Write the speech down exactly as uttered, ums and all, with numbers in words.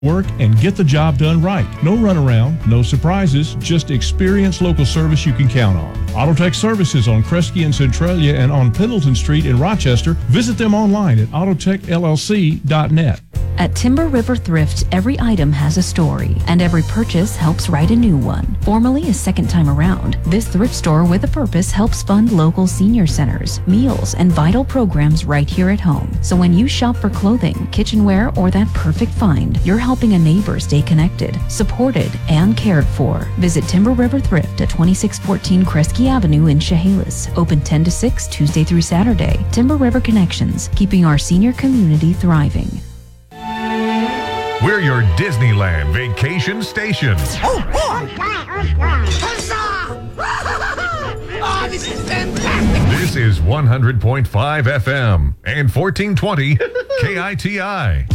Work and get the job done right. No runaround, no surprises, just experienced local service you can count on. Autotech Services on Kresge and Centralia and on Pendleton Street in Rochester. Visit them online at autotech l l c dot net. At Timber River Thrift, every item has a story, and every purchase helps write a new one. Formerly a second time around, this thrift store with a purpose helps fund local senior centers, meals, and vital programs right here at home. So when you shop for clothing, kitchenware, or that perfect find, you're helping a neighbor stay connected, supported, and cared for. Visit Timber River Thrift at twenty-six fourteen Kresge Avenue in Chehalis. Open ten to six Tuesday through Saturday. Timber River Connections, keeping our senior community thriving. We're your Disneyland vacation station. Oh, oh. Huzzah! Oh, this is fantastic. This is one hundred point five F M and fourteen twenty K I T I.